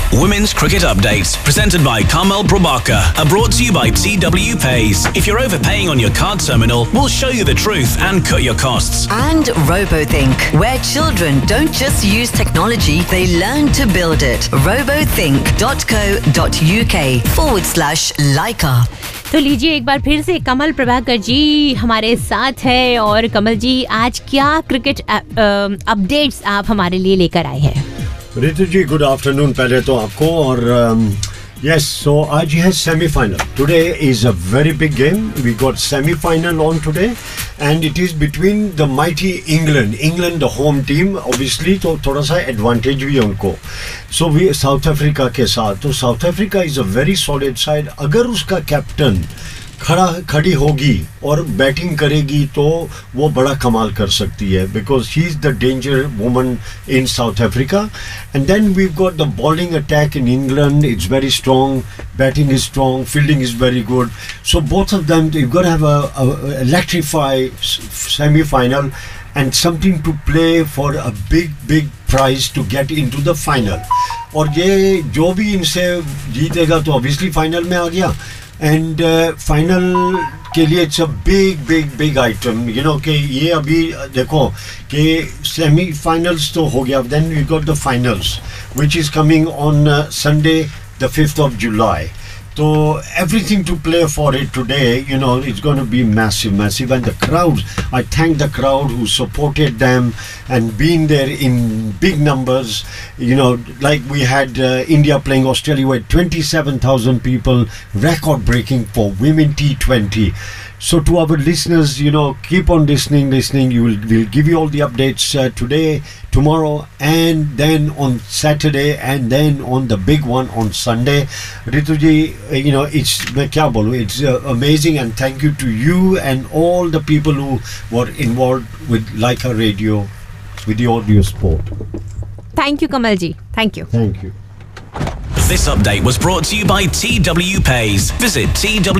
Women's Cricket Updates, presented by Carmel Probaka, are brought to you by TW Pays. If you're overpaying on your card terminal, we'll show you the truth and cut your costs. And RoboThink, where children don't just use technology, they learn to build it. robothink.co.uk/Leica. तो लीजिए एक बार फिर से कमल प्रभाकर जी हमारे साथ है। और कमल जी, आज क्या क्रिकेट अपडेट्स आप हमारे लिए लेकर आए हैं? रितु जी, गुड आफ्टरनून पहले तो आपको। और yes, so आज है semi-final. Today is a very big game. We got semi-final on today, and it is between the mighty England, the home team, obviously. तो थोड़ा सा advantage भी है उनको. So we South Africa के साथ. तो South Africa is a very solid side. अगर उसका कैप्टन खड़ी होगी और बैटिंग करेगी तो वो बड़ा कमाल कर सकती है, because she is the danger woman in south Africa. And then we got the bowling attack in England. It's very strong, batting is strong, fielding is very good. So both of them you got have a electrify semifinal and something to play for a big prize to get into the final. और ये जो भी इनसे जीतेगा तो obviously final में आ गया. And final के लिए it's a big item, you know कि ये अभी देखो कि सेमीफाइनल्स तो हो गया. Then we got the finals which is coming on Sunday the 5th of July. So everything to play for it today, you know, it's going to be massive. And the crowd, I thank the crowd who supported them and been there in big numbers. You know, like we had India playing Australia with 27,000 people, record breaking for women T20. So to our listeners, you know, keep on listening. We'll give you all the updates today, tomorrow, and then on Saturday, and then on the big one on Sunday. Ritu ji, you know, it's amazing, and thank you to you and all the people who were involved with Leica Radio, with the audio sport. Thank you, Kamal ji. Thank you. Thank you. This update was brought to you by TW Pays. Visit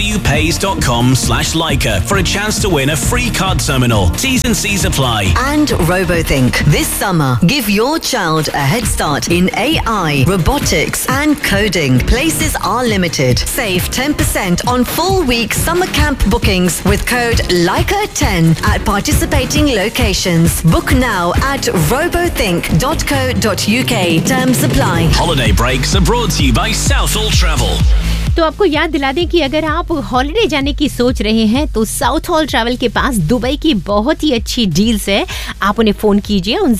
twpays.com/Leica for a chance to win a free card terminal. T's and C's apply. And RoboThink. This summer, give your child a head start in AI, robotics and coding. Places are limited. Save 10% on full week summer camp bookings with code Leica10 at participating locations. Book now at robothink.co.uk. Terms apply. Holiday breaks are brought to you by Southall Travel. तो आपको याद दिला दें कि अगर आप holiday जाने की सोच रहे हैं तो साउथ हॉल ट्रैवल के पास दुबई की बहुत ही अच्छी डील्स है. आप उन्हें फोन कीजिए उन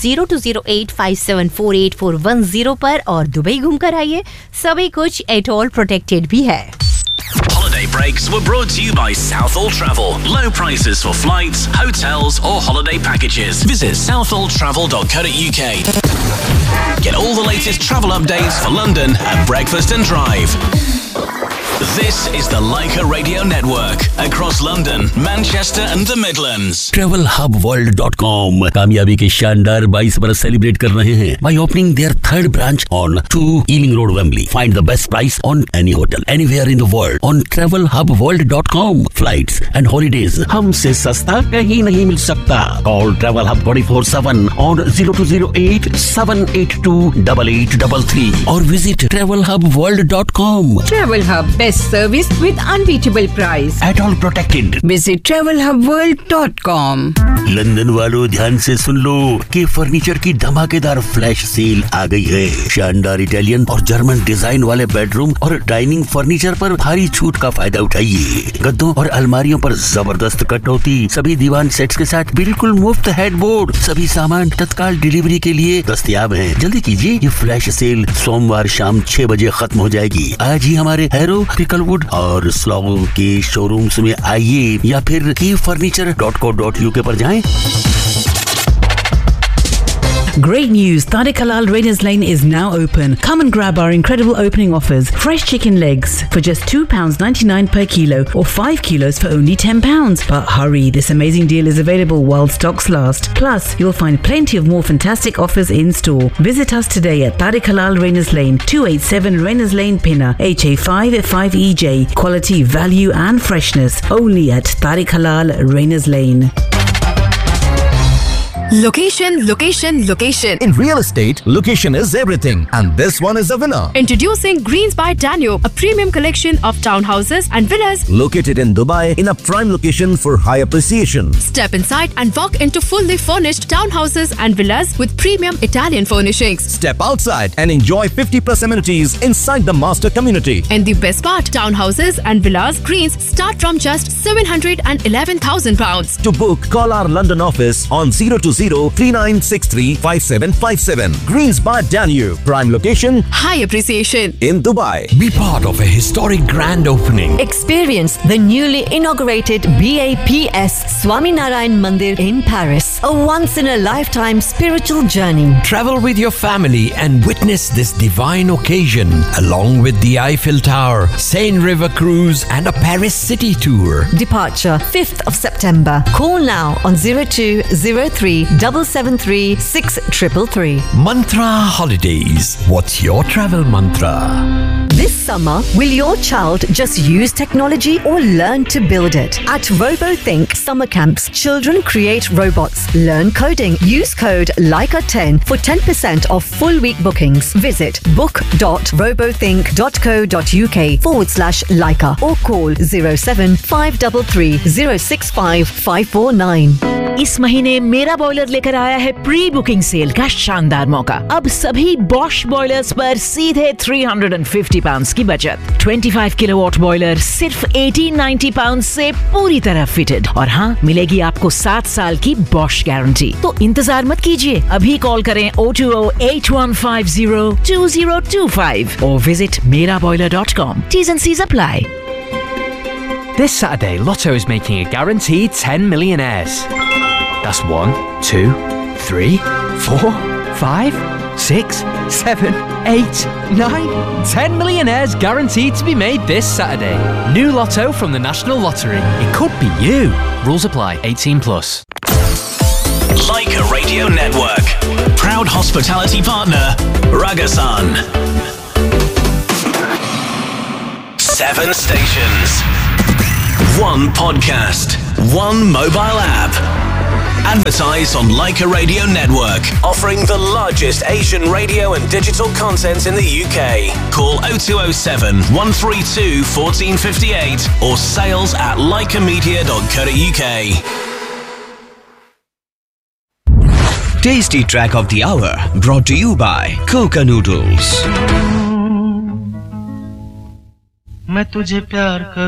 0208574841 पर और दुबई घूमकर आइए. सभी कुछ एट ऑल प्रोटेक्टेड भी है. Holiday breaks were brought to you by Southall Travel. Low prices for flights, hotels or holiday packages. Visit southalltravel.co.uk. Get all the latest travel updates for London at breakfast and drive. This is the Leica Radio Network across London, Manchester and the Midlands. TravelHubWorld.com कामयाबी के शानदार 22 बरस celebrate कर रहे हैं by opening their third branch on 2 Ealing Road, Wembley. Find the best price on any hotel anywhere in the world on TravelHubWorld.com. Flights and holidays हमसे सस्ता कहीं नहीं मिल सकता. Call Travel Hub 24/7 on 0208-782-8833 or visit TravelHubWorld.com. Travel Hub, best service with unbeatable price. At all protected. Visit travelhubworld.com. London वालों ध्यान से सुन लो कि furniture की धमाकेदार फ्लैश सेल आ गई है. शानदार इटालियन और जर्मन डिजाइन वाले बेडरूम और डाइनिंग फर्नीचर पर भारी छूट का फायदा उठाइए. गद्दों और अलमारियों पर जबरदस्त कटौती. सभी दीवान सेट्स के साथ बिल्कुल मुफ्त हेडबोर्ड. सभी सामान तत्काल डिलीवरी के लिए दस्तयाब हैं. जल्दी कीजिए, ये फ्लैश सेल सोमवार शाम 6 बजे खत्म हो जाएगी. आज ही हमारे हैरो, क्रिकलवुड और स्लॉगो के शोरूम्स में आइए या फिर keyfurniture.co.uk पर जाएं. Great news! Tariq Halal Raiders Lane is now open. Come and grab our incredible opening offers. Fresh chicken legs for just £2.99 per kilo or 5 kilos for only £10. But hurry, this amazing deal is available while stocks last. Plus, you'll find plenty of more fantastic offers in store. Visit us today at Tariq Halal Raiders Lane, 287 Raiders Lane, Pinner, HA5 5EJ. Quality, value and freshness only at Tariq Halal Raiders Lane. Location, location, location. In real estate, location is everything, and this one is a winner. Introducing Greens by Danube, a premium collection of townhouses and villas Located in Dubai in a prime location for high appreciation. Step inside and walk into fully furnished townhouses and villas with premium Italian furnishings. Step outside and enjoy 50+ amenities inside the master community. And the best part, townhouses and villas Greens start from just £711,000. To book, call our London office on 020-3963-5757. Greens by Danube, prime location, High appreciation. in Dubai. Be part of a historic grand opening. Experience the newly inaugurated BAPS Swaminarayan Mandir in Paris. A once-in-a-lifetime spiritual journey. Travel with your family and witness this divine occasion along with the Eiffel Tower, Seine River Cruise and a Paris city tour. Departure 5th of September. Call now on 0203 773 6333. Mantra Holidays. What's your travel mantra? This summer, will your child just use technology or learn to build it? At RoboThink Summer Camps, children create robots, learn coding. Use code LICA10 for 10% off full week bookings. Visit book.robothink.co.uk/LICA or call 07533 065 549. इस महीने मेरा boiler लेकर आया है pre booking cell का शानदार मौका। अब सभी बॉश बॉयलर्स पर सीधे £350 की बचत। 25 किलोवाट बॉयलर सिर्फ £1890 से पूरी तरह फिटेड। और हाँ, मिलेगी आपको 7 साल की बॉश गारंटी। तो इंतजार मत कीजिए, अभी कॉल करें 020-8150-2025 और visit meraboiler.com. T's and C's apply. This Saturday, Lotto is making a guaranteed 10 millionaires. That's 1, 2, 3, 4, 5, 6, 7, 8, 9, 10 millionaires guaranteed to be made this Saturday. New Lotto from the National Lottery. It could be you. Rules apply. 18 plus. Leica Radio Network. Proud hospitality partner, Ragasan. 7 stations. 1 podcast. 1 mobile app. Advertise on Leica Radio Network, offering the largest Asian radio and digital content in the UK. Call 0207 132 1458 or sales@leicamedia.co.uk. Tasty Track of the Hour brought to you by Coca Noodles. मैं तुझे प्यार